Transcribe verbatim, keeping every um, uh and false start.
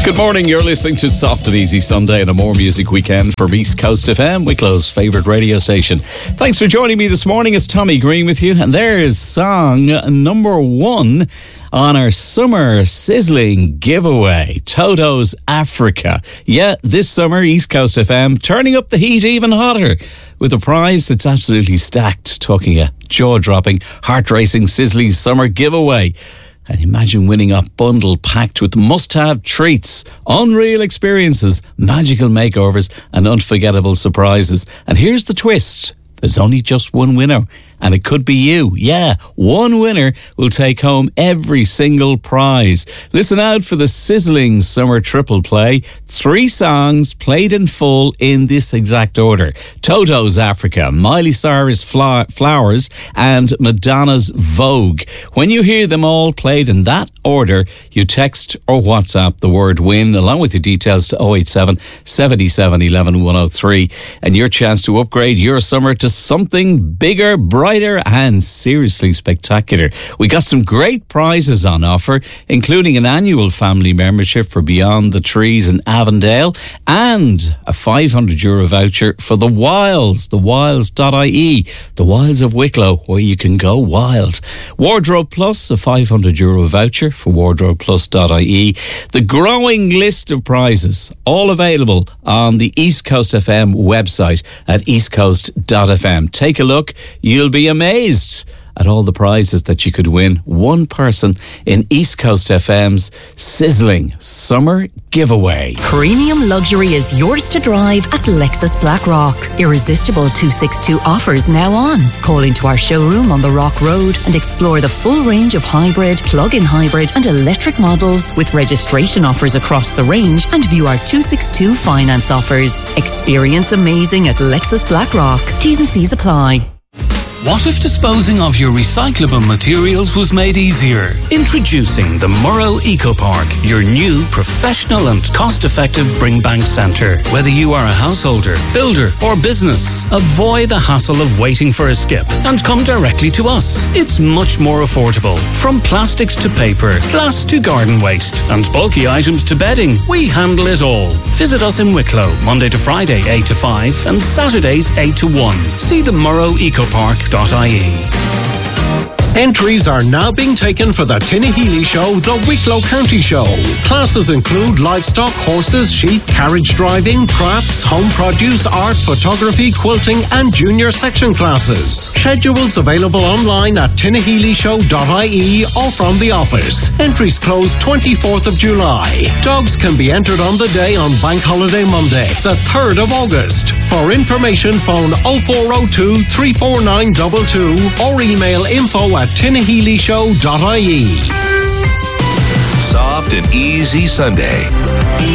Good morning, you're listening to Soft and Easy Sunday and a More Music Weekend from East Coast F M, Wicklow's favourite radio station. Thanks for joining me this morning. It's Tommy Green with you, and there's song number one on our summer sizzling giveaway, Toto's Africa. Yeah, this summer, East Coast F M turning up the heat even hotter with a prize that's absolutely stacked, talking a jaw-dropping, heart-racing, sizzling summer giveaway. And imagine winning a bundle packed with must-have treats, unreal experiences, magical makeovers and unforgettable surprises. And here's the twist. There's only just one winner, and it could be you. Yeah, one winner will take home every single prize. Listen out for the sizzling summer triple play. Three songs played in full in this exact order. Toto's Africa, Miley Cyrus' Fla- Flowers and Madonna's Vogue. When you hear them all played in that order, you text or WhatsApp the word WIN along with your details to oh eight seven, seven seven, one one, one oh three and your chance to upgrade your summer to something bigger, brighter and seriously spectacular. We got some great prizes on offer, including an annual family membership for Beyond the Trees in Avondale and a five hundred euro voucher for the Wilds, the wilds dot I E, the Wilds of Wicklow, where you can go wild. Wardrobe Plus, a five hundred euro voucher for wardrobe plus dot I E. The growing list of prizes, all available on the East Coast F M website at east coast dot f m. Take a look. You'll be amazed at all the prizes that you could win. One person in East Coast F M's sizzling summer giveaway. Premium luxury is yours to drive at Lexus Blackrock. Irresistible two sixty-two offers now on. Call into our showroom on the Rock Road and explore the full range of hybrid, plug-in hybrid and electric models with registration offers across the range, and view our two sixty-two finance offers. Experience amazing at Lexus Blackrock. T's and C's apply. What if disposing of your recyclable materials was made easier? Introducing the Murrow Eco Park, your new professional and cost-effective bring bank centre. Whether you are a householder, builder or business, avoid the hassle of waiting for a skip and come directly to us. It's much more affordable. From plastics to paper, glass to garden waste and bulky items to bedding, we handle it all. Visit us in Wicklow, Monday to Friday eight to five and Saturdays eight to one. See the Murrow Eco Park dot I E. Entries are now being taken for the Tinahely Show, the Wicklow County Show. Classes include livestock, horses, sheep, carriage driving, crafts, home produce, art, photography, quilting and junior section classes. Schedules available online at tinahely show dot I E or from the office. Entries close twenty-fourth of July. Dogs can be entered on the day on Bank Holiday Monday, the third of August. For information, phone oh four oh two, three four nine two two or email info at tinahely show dot I E. Soft and Easy Sunday.